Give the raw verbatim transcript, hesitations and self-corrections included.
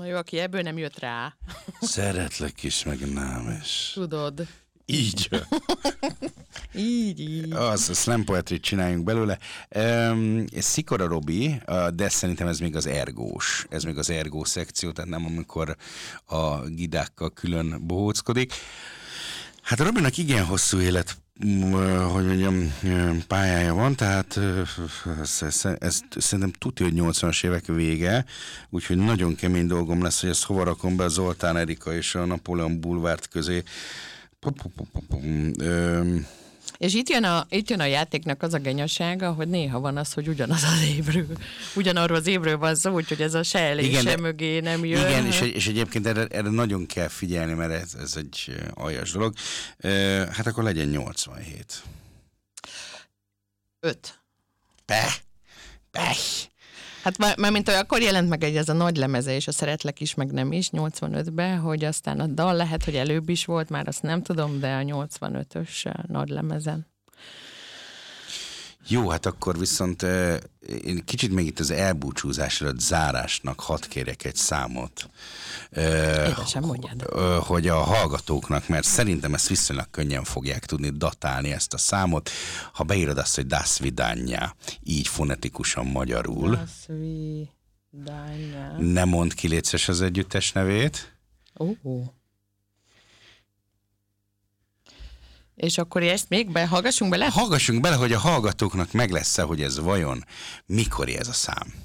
Na jó, aki ebből nem jött rá. Szeretlek is, meg nem is. Tudod. Így. Így, így. Az, a slam poetry csináljunk belőle. Um, Szikora Robi, de szerintem ez még az ergós. Ez még az ergó szekció, tehát nem amikor a gidákkal külön bohóckodik. Hát a Robinak igen hosszú élet, hogy mondjam, pályája van, tehát ez, ez, ez szerintem tudja, hogy nyolcvanas évek vége, úgyhogy nagyon kemény dolgom lesz, hogy ezt hova rakom be a Zoltán Erika és a Napóleon Bulvárt közé. És itt jön, a, itt jön a játéknak az a genyasága, hogy néha van az, hogy ugyanaz az évről, ugyanarról az évről van szó, úgyhogy ez a se elé, igen, se mögé nem jön. Igen, és, és egyébként erre, erre nagyon kell figyelni, mert ez, ez egy aljas dolog. Hát akkor legyen nyolcvanhét. öt. Peh! Peh! Hát már, már mint akkor jelent meg egy ez a nagy lemeze, és a Szeretlek is, meg nem is, nyolcvanötben, hogy aztán a dal lehet, hogy előbb is volt, már azt nem tudom, de a nyolcvanötös nagy lemezen. Jó, hát akkor viszont uh, én kicsit még itt az elbúcsúzás előtt zárásnak hadd kérjek egy számot. Uh, Édesem, mondjad. Uh, hogy a hallgatóknak, mert szerintem ezt viszonylag könnyen fogják tudni datálni ezt a számot, ha beírod azt, hogy Das Vidanya, így fonetikusan magyarul. Das Vidanya. Ne mondd ki, légy szíves az együttes nevét. Ó. Uh. És akkor ezt még be, hallgassunk bele? Hallgassunk bele, hogy a hallgatóknak meg lesz-e, hogy ez vajon mikor ez a szám.